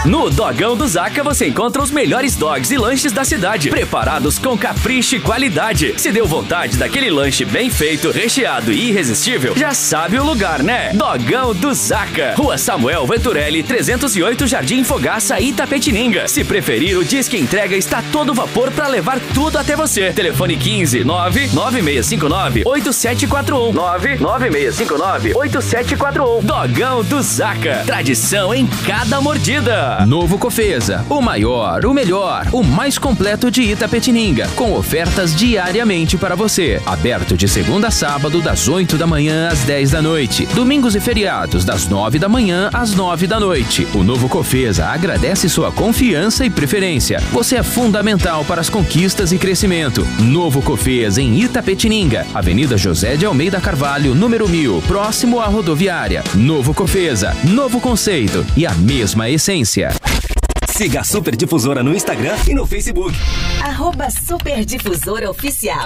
No Dogão do Zaca você encontra os melhores dogs e lanches da cidade, preparados com capricho e qualidade. Se deu vontade daquele lanche bem feito, recheado e irresistível, já sabe o lugar, né? Dogão do Zaca, Rua Samuel Venturelli, 308, Jardim Fogaça, Itapetininga. Se preferir, o Disque Entrega está todo vapor para levar tudo até você. Telefone 15 99659 8741 99659 8741. Dogão do Zaca, tradição em cada mordida. Novo Cofesa, o maior, o melhor, o mais completo de Itapetininga, com ofertas diariamente para você. Aberto de segunda a sábado, das 8 da manhã às 10 da noite. Domingos e feriados, das 9 da manhã às 9 da noite. O Novo Cofesa agradece sua confiança e preferência. Você é fundamental para as conquistas e crescimento. Novo Cofesa em Itapetininga, Avenida José de Almeida Carvalho, número 1000, próximo à rodoviária. Novo Cofesa, novo conceito e a mesma essência. Siga a Super Difusora no Instagram e no Facebook. @Superdifusora Oficial.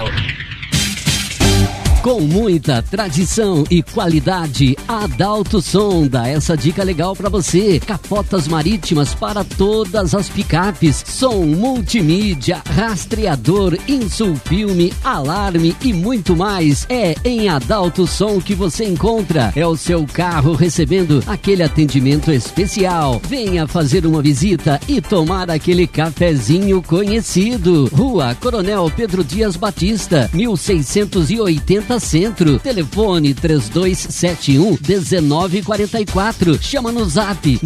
Com muita tradição e qualidade, a Adalto Som dá essa dica legal para você. Capotas marítimas para todas as picapes, som multimídia, rastreador, insulfilme, alarme e muito mais. É em Adalto Som que você encontra. É o seu carro recebendo aquele atendimento especial. Venha fazer uma visita e tomar aquele cafezinho conhecido. Rua Coronel Pedro Dias Batista, 1680 Centro. Telefone 3271-1944. Chama no zap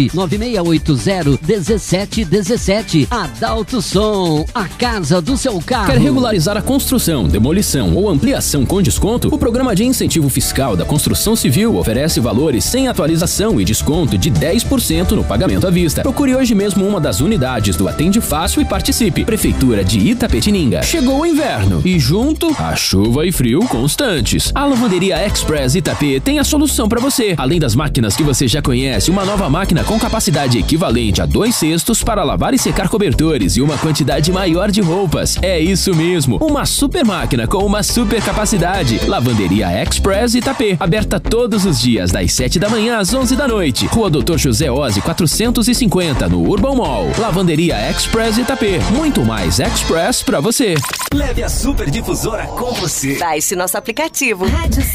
99680-1717. Adalto Som, a casa do seu carro. Quer regularizar a construção, demolição ou ampliação com desconto? O Programa de Incentivo Fiscal da Construção Civil oferece valores sem atualização e desconto de 10% no pagamento à vista. Procure hoje mesmo uma das unidades do Atende Fácil e participe. Prefeitura de Itapetininga. Chegou o inverno e junto a chuva e frio constantes. A Lavanderia Express Itapê tem a solução para você. Além das máquinas que você já conhece, uma nova máquina com capacidade equivalente a 2 cestos para lavar e secar cobertores e uma quantidade maior de roupas. É isso mesmo, uma super máquina com uma super capacidade. Lavanderia Express Itapê, aberta todos os dias das 7 da manhã às 11 da noite. Rua Dr. José Ozzi 450, no Urban Mall. Lavanderia Express Itapê, muito mais Express para você. Leve a Super Difusora com você. Baixe nosso aplicativo. Rádio